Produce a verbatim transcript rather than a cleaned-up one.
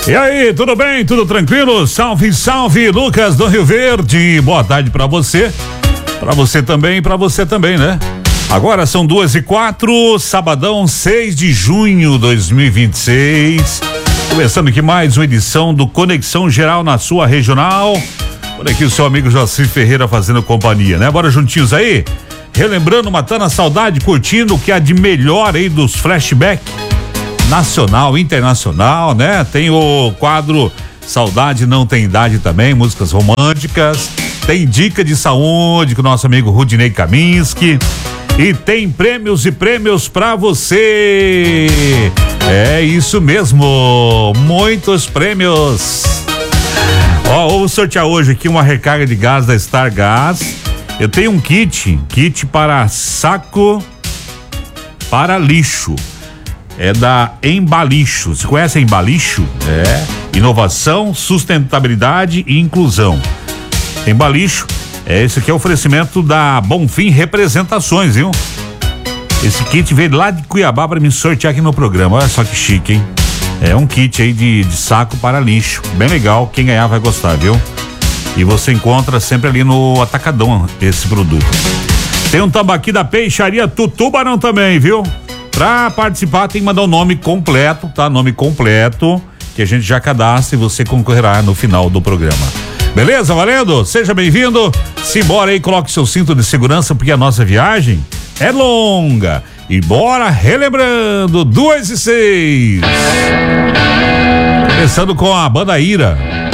E aí, tudo bem? Tudo tranquilo? Salve, salve, Lucas do Rio Verde. Boa tarde pra você, pra você também, pra você também, né? Agora são duas e quatro, sabadão, seis de junho de dois mil e vinte e seis. Começando aqui mais uma edição do Conexão Geral na sua regional. Por aqui o seu amigo Jacir Ferreira fazendo companhia, né? Bora juntinhos aí, relembrando, matando a saudade, curtindo o que há de melhor aí dos flashbacks nacional, internacional, né? Tem o quadro Saudade Não Tem Idade também, músicas românticas. Tem dica de saúde com o nosso amigo Rudinei Kaminski. E tem prêmios e prêmios pra você. É isso mesmo, muitos prêmios. Ó, vou sortear hoje aqui uma recarga de gás da Star Gas. Eu tenho um kit, kit para saco para lixo. É da Embalixo. Você conhece a Embalixo? É. Inovação, sustentabilidade e inclusão. Embalixo, é, esse aqui é o oferecimento da Bonfim Representações, viu? Esse kit veio lá de Cuiabá para me sortear aqui no programa. Olha só que chique, hein? É um kit aí de, de saco para lixo. Bem legal, quem ganhar vai gostar, viu? E você encontra sempre ali no Atacadão esse produto. Tem um tambaqui da Peixaria Tutubarão também, viu? Pra participar tem que mandar o nome completo, tá? Nome completo, que a gente já cadastra e você concorrerá no final do programa. Beleza, valendo? Seja bem-vindo. Simbora aí, coloque seu cinto de segurança, porque a nossa viagem é longa. E bora relembrando, duas e seis. Começando com a banda Ira.